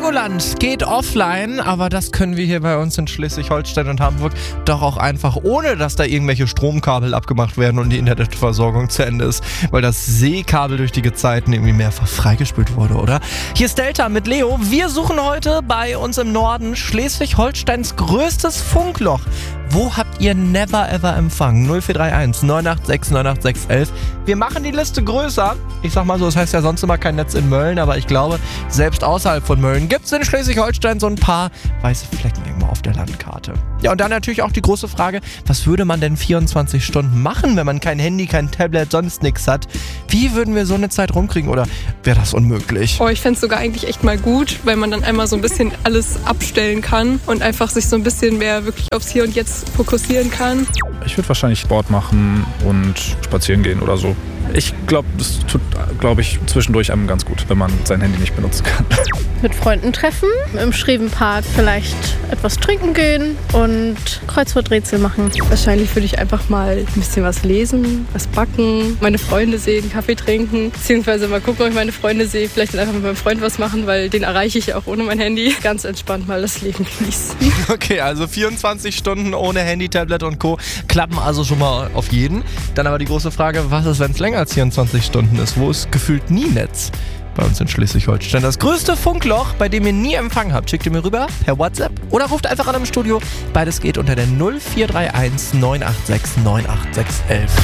Legoland geht offline, aber das können wir hier bei uns in Schleswig-Holstein und Hamburg doch auch einfach, ohne dass da irgendwelche Stromkabel abgemacht werden und die Internetversorgung zu Ende ist, weil das Seekabel durch die Gezeiten irgendwie mehrfach freigespült wurde, oder? Hier ist Delta mit Leo. Wir suchen heute bei uns im Norden Schleswig-Holsteins größtes Funkloch. Wo habt ihr never ever Empfang? 0431 986 986 11. Wir machen die Liste größer. Ich sag mal so, es heißt ja sonst immer kein Netz in Mölln, aber ich glaube, selbst außerhalb von Mölln gibt es in Schleswig-Holstein so ein paar weiße Flecken irgendwo auf der Landkarte. Ja, und dann natürlich auch die große Frage, was würde man denn 24 Stunden machen, wenn man kein Handy, kein Tablet, sonst nichts hat? Wie würden wir so eine Zeit rumkriegen oder wäre das unmöglich? Oh, ich fände es sogar eigentlich echt mal gut, weil man dann einmal so ein bisschen alles abstellen kann und einfach sich so ein bisschen mehr wirklich aufs Hier und Jetzt fokussieren kann. Ich würde wahrscheinlich Sport machen und spazieren gehen oder so. Ich glaube, das tut, zwischendurch einem ganz gut, wenn man sein Handy nicht benutzen kann. Mit Freunden treffen, im Schrevenpark vielleicht etwas trinken gehen und Kreuzworträtsel machen. Wahrscheinlich würde ich einfach mal ein bisschen was lesen, was backen, meine Freunde sehen, Kaffee trinken, beziehungsweise mal gucken, ob ich meine Freunde sehe, vielleicht dann einfach mit meinem Freund was machen, weil den erreiche ich ja auch ohne mein Handy. Ganz entspannt mal das Leben genießen. Okay, also 24 Stunden ohne Handy, Tablet und Co. klappen also schon mal auf jeden. Dann aber die große Frage, was ist, wenn es länger als 24 Stunden ist? Wo ist gefühlt nie Netz? Bei uns in Schleswig-Holstein. Das größte Funkloch, bei dem ihr nie Empfang habt, schickt ihr mir rüber per WhatsApp oder ruft einfach an im Studio. Beides geht unter der 0431 986 986 11.